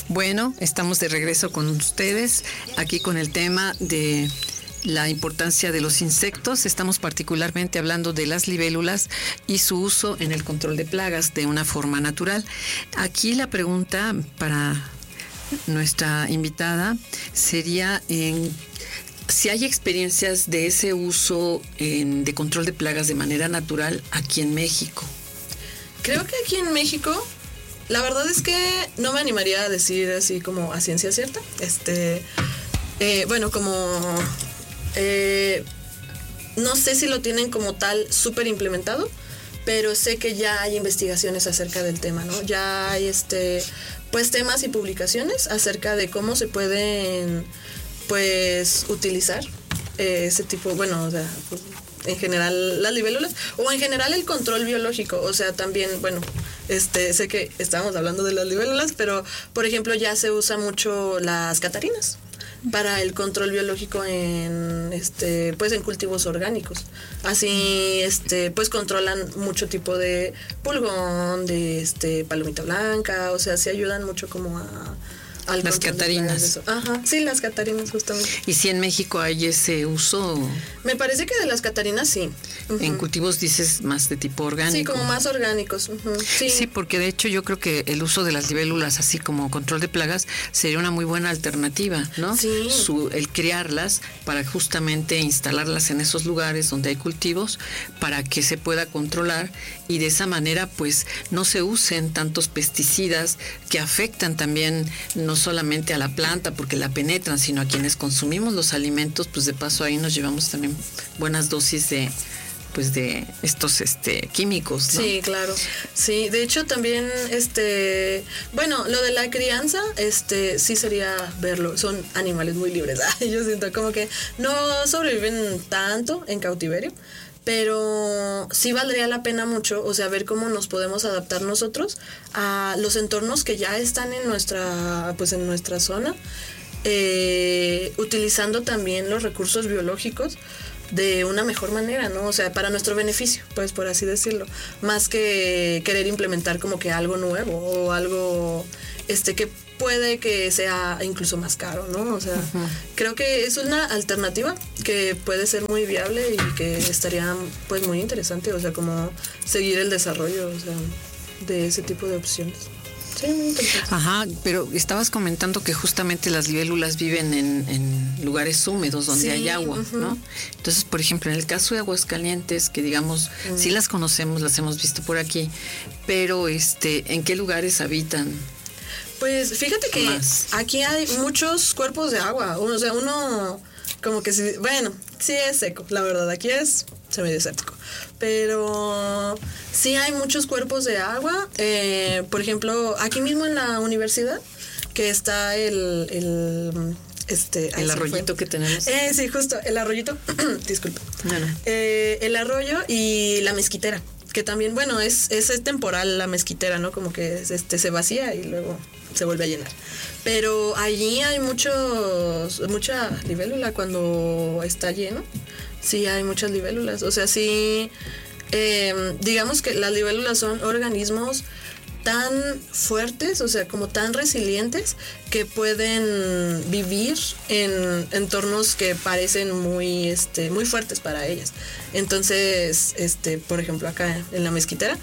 Bueno, estamos de regreso con ustedes, aquí con el tema de la importancia de los insectos. Estamos particularmente hablando de las libélulas y su uso en el control de plagas de una forma natural. Aquí la pregunta para nuestra invitada sería si hay experiencias de ese uso de control de plagas de manera natural aquí en México. Creo que aquí en México, la verdad es que no me animaría a decir así como a ciencia cierta. No sé si lo tienen como tal súper implementado, pero sé que ya hay investigaciones acerca del tema, ¿no? Ya hay pues temas y publicaciones acerca de cómo se pueden pues utilizar ese tipo, bueno, o sea, pues, en general las libélulas o en general el control biológico, o sea, también, bueno, sé que estábamos hablando de las libélulas, pero por ejemplo ya se usa mucho las catarinas para el control biológico en pues en cultivos orgánicos. Así pues controlan mucho tipo de pulgón, de palomita blanca, o sea, sí ayudan mucho como al las catarinas. Ajá, sí, las catarinas justamente. ¿Y si en México hay ese uso? Me parece que de las catarinas sí. Uh-huh. En cultivos dices más de tipo orgánico. Sí, como más orgánicos. Uh-huh. Sí, porque de hecho yo creo que el uso de las libélulas así como control de plagas sería una muy buena alternativa, ¿no? Sí. El criarlas para justamente instalarlas en esos lugares donde hay cultivos para que se pueda controlar y de esa manera pues no se usen tantos pesticidas que afectan también no solamente a la planta porque la penetran, sino a quienes consumimos los alimentos, pues de paso ahí nos llevamos también buenas dosis de estos químicos, ¿no? Sí, claro. Sí, de hecho también bueno, lo de la crianza, sí sería verlo, son animales muy libres. Yo siento como que no sobreviven tanto en cautiverio, pero sí valdría la pena mucho, o sea, ver cómo nos podemos adaptar nosotros a los entornos que ya están en nuestra zona, utilizando también los recursos biológicos de una mejor manera, ¿no? O sea, para nuestro beneficio, pues por así decirlo, más que querer implementar como que algo nuevo o algo que puede que sea incluso más caro, ¿no? O sea, uh-huh. Creo que es una alternativa que puede ser muy viable y que estaría pues muy interesante, o sea, como seguir el desarrollo, o sea, de ese tipo de opciones. Sí, muy interesante. Ajá, pero estabas comentando que justamente las libélulas viven en lugares húmedos donde hay agua, uh-huh. ¿no? Entonces, por ejemplo, en el caso de Aguascalientes, que digamos, sí las conocemos, las hemos visto por aquí, pero ¿en qué lugares habitan? Pues fíjate que aquí hay muchos cuerpos de agua, o sea, uno como que sí es seco, la verdad, aquí es semidesértico, pero sí hay muchos cuerpos de agua, por ejemplo, aquí mismo en la universidad, que está el arroyito que tenemos. Sí, justo, el arroyito, disculpa. No. El arroyo y la mezquitera, que también, bueno, es temporal la mezquitera, ¿no? Como que se vacía y luego se vuelve a llenar. Pero allí hay mucha libélula cuando está lleno. Sí, hay muchas libélulas. O sea, sí, digamos que las libélulas son organismos tan fuertes, o sea, como tan resilientes, que pueden vivir en entornos que parecen muy fuertes para ellas. Entonces, por ejemplo, acá en la mezquitera,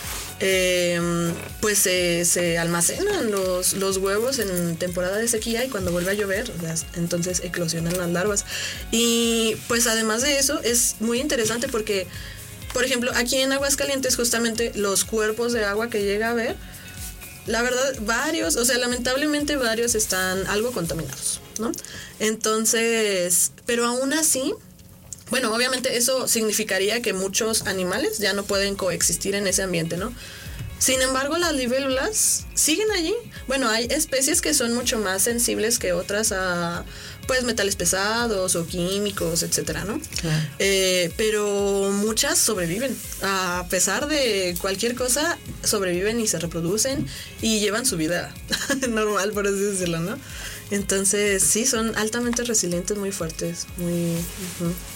pues se almacenan los huevos en temporada de sequía y cuando vuelve a llover, entonces eclosionan las larvas. Y pues además de eso, es muy interesante porque, por ejemplo, aquí en Aguascalientes, justamente los cuerpos de agua que llega a haber, la verdad, lamentablemente varios están algo contaminados, ¿no? Entonces, pero aún así, bueno, obviamente eso significaría que muchos animales ya no pueden coexistir en ese ambiente, ¿no? Sin embargo, las libélulas siguen allí. Bueno, hay especies que son mucho más sensibles que otras a pues metales pesados o químicos, etcétera, ¿no? Claro. Pero muchas sobreviven. A pesar de cualquier cosa, sobreviven y se reproducen y llevan su vida normal, por así decirlo, ¿no? Entonces, sí, son altamente resilientes, muy fuertes, muy... Uh-huh.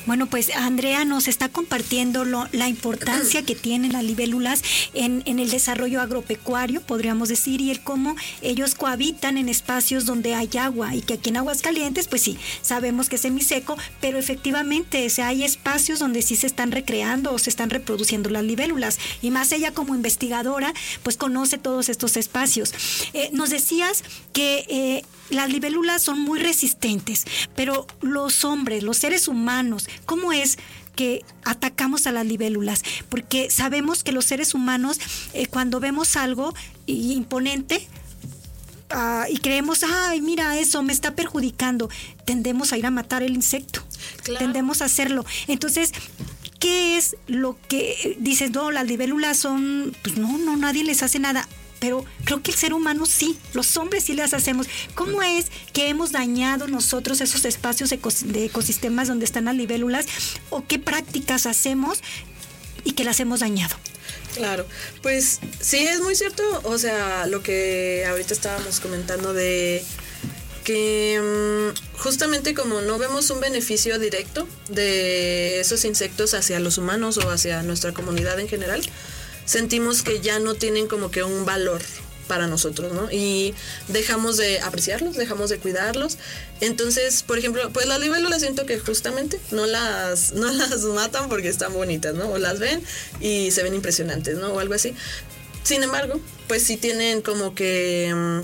Bueno, pues Andrea nos está compartiendo la importancia que tienen las libélulas en el desarrollo agropecuario, podríamos decir, y el cómo ellos cohabitan en espacios donde hay agua, y que aquí en Aguascalientes, pues sí, sabemos que es semiseco, pero efectivamente hay espacios donde sí se están recreando o se están reproduciendo las libélulas, y más ella como investigadora, pues conoce todos estos espacios. Nos decías que las libélulas son muy resistentes, pero los hombres, los seres humanos, ¿cómo es que atacamos a las libélulas? Porque sabemos que los seres humanos, cuando vemos algo imponente, y creemos, ay, mira eso, me está perjudicando, tendemos a ir a matar el insecto, claro. Tendemos a hacerlo. Entonces, ¿qué es lo que dices? No, las libélulas son, pues no, nadie les hace nada. Pero creo que el ser humano sí, los hombres sí las hacemos. ¿Cómo es que hemos dañado nosotros esos espacios de ecosistemas donde están las libélulas? ¿O qué prácticas hacemos y que las hemos dañado? Claro, pues sí, es muy cierto, o sea, lo que ahorita estábamos comentando de que justamente como no vemos un beneficio directo de esos insectos hacia los humanos o hacia nuestra comunidad en general, sentimos que ya no tienen como que un valor para nosotros, ¿no? Y dejamos de apreciarlos, dejamos de cuidarlos. Entonces, por ejemplo, pues las libélulas siento que justamente no las matan porque están bonitas, ¿no? O las ven y se ven impresionantes, ¿no? O algo así. Sin embargo, pues sí tienen como que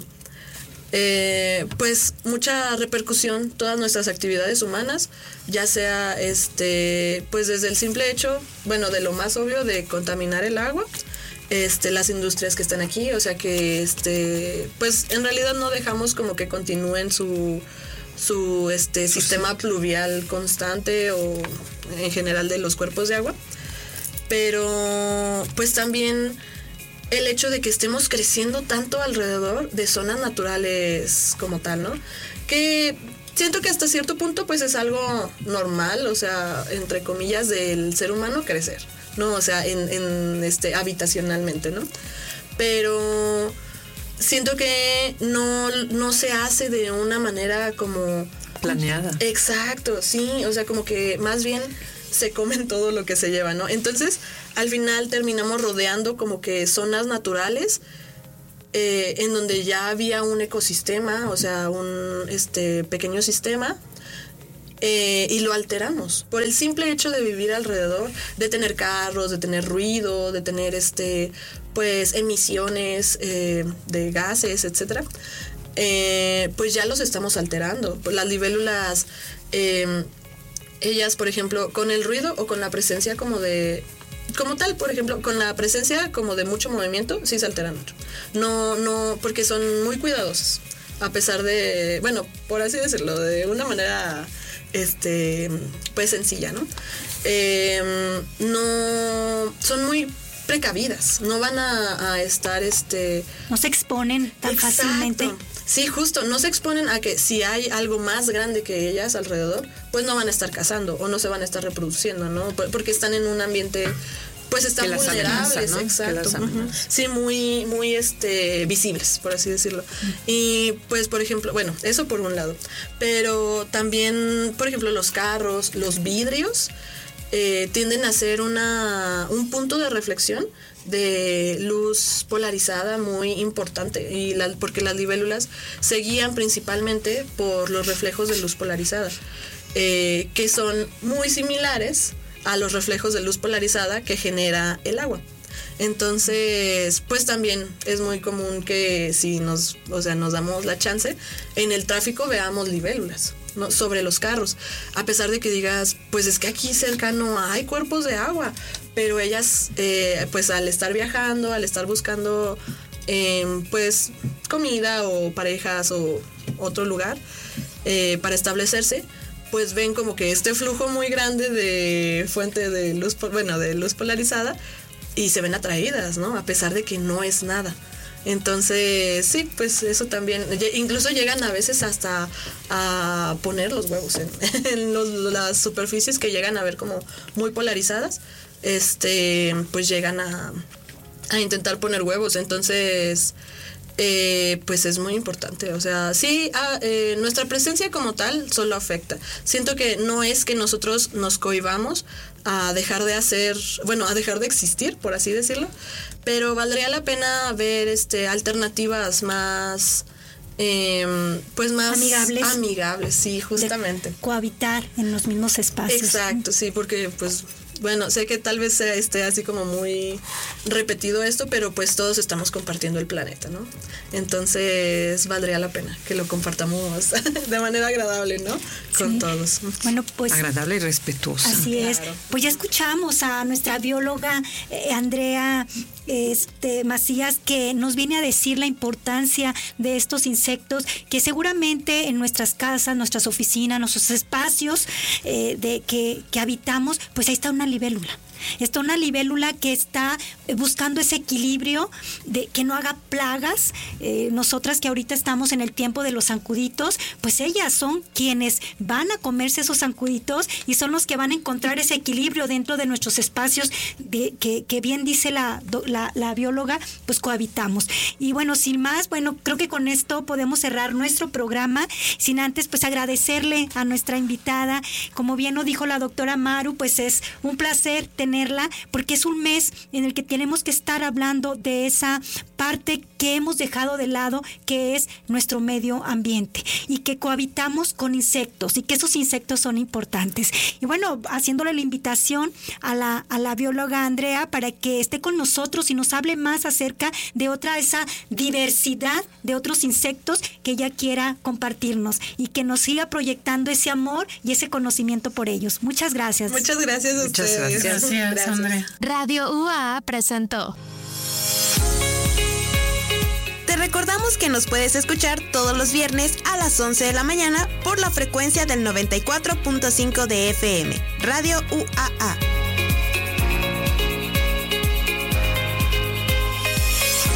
pues mucha repercusión todas nuestras actividades humanas, ya sea pues desde el simple hecho, bueno, de lo más obvio de contaminar el agua, las industrias que están aquí, o sea que pues en realidad no dejamos como que continúen su sistema pluvial constante o en general de los cuerpos de agua, pero pues también el hecho de que estemos creciendo tanto alrededor de zonas naturales como tal, ¿no? Que siento que hasta cierto punto pues es algo normal, o sea, entre comillas, del ser humano crecer, ¿no? O sea, habitacionalmente, ¿no? Pero siento que no se hace de una manera como planeada. Exacto, sí, o sea, como que más bien se comen todo lo que se lleva, ¿no? Entonces, al final terminamos rodeando como que zonas naturales en donde ya había un ecosistema, o sea, un pequeño sistema, y lo alteramos por el simple hecho de vivir alrededor, de tener carros, de tener ruido, de tener pues emisiones de gases, etcétera. Pues ya los estamos alterando. Las libélulas, ellas, por ejemplo, con el ruido o con la presencia como tal, por ejemplo, con la presencia como de mucho movimiento, sí se alteran mucho. No, porque son muy cuidadosas, a pesar de, bueno, por así decirlo, de una manera, pues sencilla, ¿no? No, son muy precavidas, no van a estar, no se exponen tan exacto. Fácilmente. Sí, justo, no se exponen a que si hay algo más grande que ellas alrededor, pues no van a estar cazando o no se van a estar reproduciendo, ¿no? Porque están en un ambiente, pues están vulnerables, amenaza, ¿no? Exacto. Sí, muy, muy visibles, por así decirlo. Y pues, por ejemplo, bueno, eso por un lado. Pero también, por ejemplo, los carros, los vidrios, tienden a ser un punto de reflexión de luz polarizada muy importante, y porque las libélulas se guían principalmente por los reflejos de luz polarizada, que son muy similares a los reflejos de luz polarizada que genera el agua. Entonces, pues también es muy común que si nos damos la chance, en el tráfico veamos libélulas, ¿no? Sobre los carros, a pesar de que digas, pues es que aquí cercano hay cuerpos de agua, pero ellas, pues al estar viajando, al estar buscando, pues comida o parejas o otro lugar para establecerse, pues ven como que este flujo muy grande de fuente de luz, de luz polarizada, y se ven atraídas, ¿no? A pesar de que no es nada. Entonces, sí, pues eso también, incluso llegan a veces hasta a poner los huevos en las superficies que llegan a ver como muy polarizadas, pues llegan a intentar poner huevos. Entonces, pues es muy importante. O sea, sí, nuestra presencia como tal solo afecta. Siento que no es que nosotros nos cohibamos a dejar de hacer, bueno, a dejar de existir, por así decirlo, pero valdría la pena ver alternativas más pues más amigables, sí, justamente. De cohabitar en los mismos espacios. Exacto, sí, porque pues bueno, sé que tal vez esté así como muy repetido esto, pero pues todos estamos compartiendo el planeta, ¿no? Entonces valdría la pena que lo compartamos de manera agradable, ¿no? Con todos. Bueno, pues agradable y respetuosa. Así es. Claro. Pues ya escuchamos a nuestra bióloga Andrea Macías, que nos viene a decir la importancia de estos insectos que seguramente en nuestras casas, nuestras oficinas, nuestros espacios que habitamos, pues ahí está una libélula. Está una libélula que está buscando ese equilibrio de que no haga plagas. Nosotras que ahorita estamos en el tiempo de los zancuditos, pues ellas son quienes van a comerse esos zancuditos y son los que van a encontrar ese equilibrio dentro de nuestros espacios que bien dice la bióloga, pues cohabitamos. Y bueno, sin más, bueno, creo que con esto podemos cerrar nuestro programa, sin antes pues agradecerle a nuestra invitada. Como bien nos dijo la doctora Maru, pues es un placer tenerla, porque es un mes en el que tenemos que estar hablando de esa parte que hemos dejado de lado, que es nuestro medio ambiente, y que cohabitamos con insectos, y que esos insectos son importantes. Y bueno, haciéndole la invitación a la bióloga Andrea para que esté con nosotros y nos hable más acerca de esa diversidad de otros insectos que ella quiera compartirnos, y que nos siga proyectando ese amor y ese conocimiento por ellos. Muchas gracias. Muchas gracias a ustedes. Gracias, Andrea. Radio UAA presentó. Te recordamos que nos puedes escuchar todos los viernes a las 11 de la mañana por la frecuencia del 94.5 de FM, Radio UAA.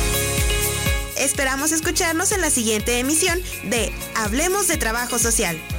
Esperamos escucharnos en la siguiente emisión de Hablemos de Trabajo Social.